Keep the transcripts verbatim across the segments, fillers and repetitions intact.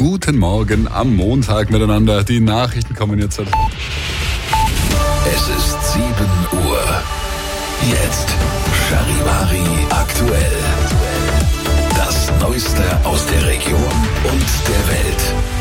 Guten Morgen am Montag miteinander. Die Nachrichten kommen jetzt. Es ist sieben Uhr. Jetzt Charivari aktuell. Das Neueste aus der Region und der Welt.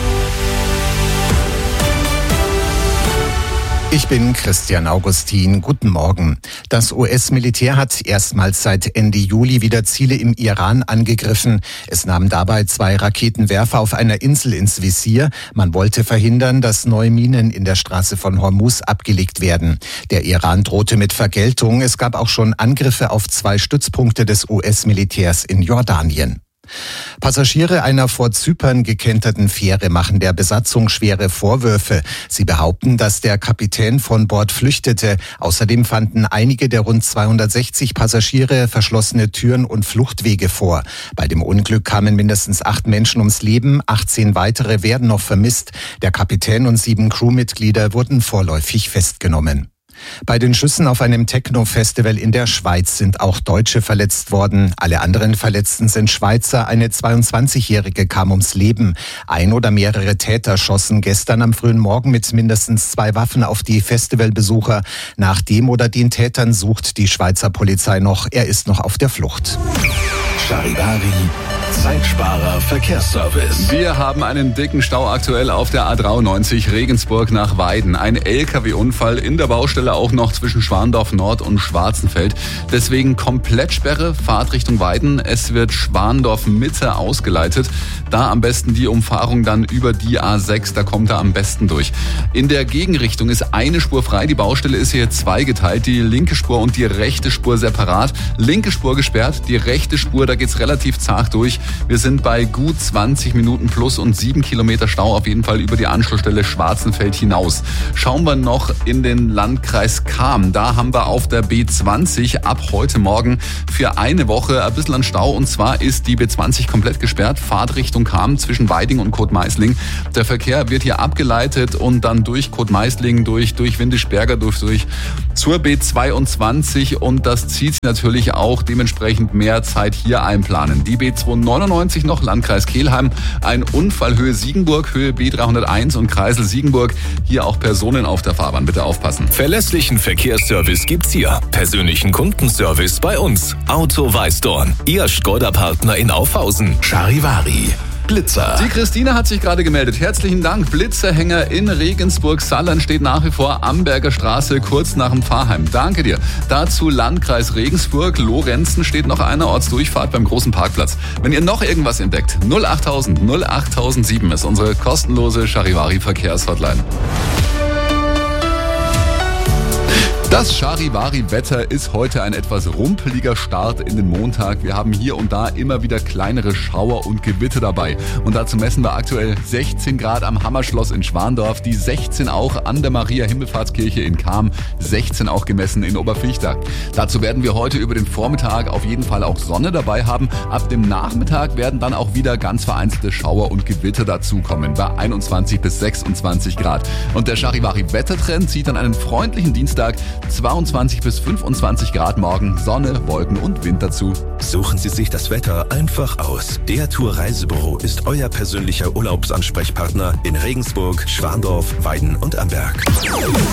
Ich bin Christian Augustin. Guten Morgen. Das U S-Militär hat erstmals seit Ende Juli wieder Ziele im Iran angegriffen. Es nahmen dabei zwei Raketenwerfer auf einer Insel ins Visier. Man wollte verhindern, dass neue Minen in der Straße von Hormuz abgelegt werden. Der Iran drohte mit Vergeltung. Es gab auch schon Angriffe auf zwei Stützpunkte des U S-Militärs in Jordanien. Passagiere einer vor Zypern gekenterten Fähre machen der Besatzung schwere Vorwürfe. Sie behaupten, dass der Kapitän von Bord flüchtete. Außerdem fanden einige der rund zweihundertsechzig Passagiere verschlossene Türen und Fluchtwege vor. Bei dem Unglück kamen mindestens acht Menschen ums Leben, achtzehn weitere werden noch vermisst. Der Kapitän und sieben Crewmitglieder wurden vorläufig festgenommen. Bei den Schüssen auf einem Techno-Festival in der Schweiz sind auch Deutsche verletzt worden. Alle anderen Verletzten sind Schweizer. Eine zweiundzwanzigjährige kam ums Leben. Ein oder mehrere Täter schossen gestern am frühen Morgen mit mindestens zwei Waffen auf die Festivalbesucher. Nach dem oder den Tätern sucht die Schweizer Polizei noch. Er ist noch auf der Flucht. Charivari, Zeitsparer Verkehrsservice. Wir haben einen dicken Stau aktuell auf der A dreiundneunzig Regensburg nach Weiden. Ein L K W-Unfall in der Baustelle auch noch zwischen Schwandorf Nord und Schwarzenfeld. Deswegen Komplettsperre, Fahrt Richtung Weiden. Es wird Schwandorf Mitte ausgeleitet. Da am besten die Umfahrung dann über die A sechs, da kommt er am besten durch. In der Gegenrichtung ist eine Spur frei. Die Baustelle ist hier zweigeteilt. Die linke Spur und die rechte Spur separat. Linke Spur gesperrt, die rechte Spur, da geht's relativ zart durch. Wir sind bei gut zwanzig Minuten plus und sieben Kilometer Stau auf jeden Fall über die Anschlussstelle Schwarzenfeld hinaus. Schauen wir noch in den Landkreis Cham. Da haben wir auf der B zwanzig ab heute Morgen für eine Woche ein bisschen an Stau. Und zwar ist die B zwanzig komplett gesperrt. Fahrt Richtung Cham zwischen Weiding und Kotmeisling. Der Verkehr wird hier abgeleitet und dann durch Kotmeisling, durch, durch Windischberger, durch, durch zur B zweiundzwanzig. Und das zieht sich natürlich auch dementsprechend mehr Zeit hier einplanen. Die B zweihundertneunundneunzig noch, Landkreis Kelheim. Ein Unfall Höhe Siegenburg, Höhe B dreihunderteins und Kreisel Siegenburg. Hier auch Personen auf der Fahrbahn. Bitte aufpassen. Verlässlichen Verkehrsservice gibt's hier. Persönlichen Kundenservice bei uns. Auto Weißdorn. Ihr Skoda-Partner in Aufhausen. Charivari. Blitzer. Die Christine hat sich gerade gemeldet. Herzlichen Dank. Blitzerhänger in Regensburg-Sallern steht nach wie vor Amberger Straße kurz nach dem Pfarrheim. Danke dir. Dazu Landkreis Regensburg. Lorenzen steht noch eine Ortsdurchfahrt beim großen Parkplatz. Wenn ihr noch irgendwas entdeckt, null achttausend null achttausendsieben ist unsere kostenlose Charivari Verkehrshotline. Das Charivari-Wetter ist heute ein etwas rumpeliger Start in den Montag. Wir haben hier und da immer wieder kleinere Schauer und Gewitter dabei. Und dazu messen wir aktuell sechzehn Grad am Hammerschloss in Schwandorf, die sechzehn auch an der Maria-Himmelfahrtskirche in Cham, sechzehn auch gemessen in Oberviechtag. Dazu werden wir heute über den Vormittag auf jeden Fall auch Sonne dabei haben. Ab dem Nachmittag werden dann auch wieder ganz vereinzelte Schauer und Gewitter dazukommen, bei einundzwanzig bis sechsundzwanzig Grad. Und der Charivari-Wettertrend zieht dann einen freundlichen Dienstag, zweiundzwanzig bis fünfundzwanzig Grad morgen, Sonne, Wolken und Wind dazu. Suchen Sie sich das Wetter einfach aus. Der Tour Reisebüro ist euer persönlicher Urlaubsansprechpartner in Regensburg, Schwandorf, Weiden und Amberg.